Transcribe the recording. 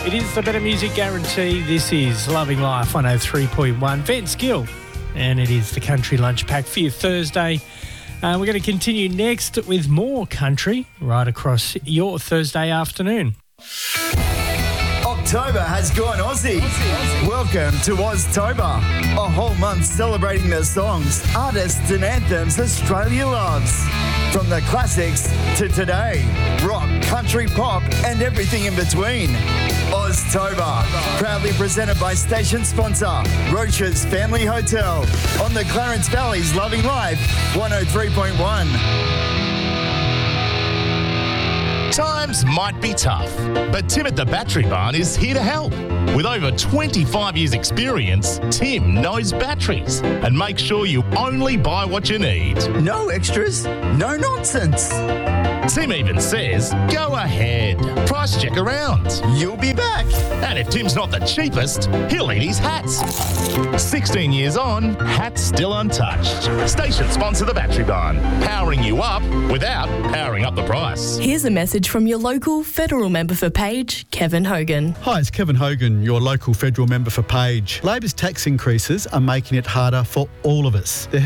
It is the Better Music Guarantee. This is Loving Life 103.1. Vince Gill. And it is the Country Lunch Pack for your Thursday. We're going to continue next with more country right across your Thursday afternoon. October has gone Aussie. Welcome to Oztober, a whole month celebrating the songs, artists and anthems Australia loves. From the classics to today, rock, country, pop and everything in between. Oztober, proudly presented by station sponsor, Rocha's Family Hotel, on the Clarence Valley's Loving Life 103.1. Times might be tough, but Tim at the Battery Barn is here to help. With over 25 years' experience, Tim knows batteries and makes sure you only buy what you need. No extras, no nonsense. Tim even says, go ahead, price check around. You'll be back. And if Tim's not the cheapest, he'll eat his hats. 16 years on, hats still untouched. Station sponsor the Battery Barn, powering you up without powering up the price. Here's a message from your local federal member for Page, Kevin Hogan. Hi, it's Kevin Hogan, your local federal member for Page. Labor's tax increases are making it harder for all of us. There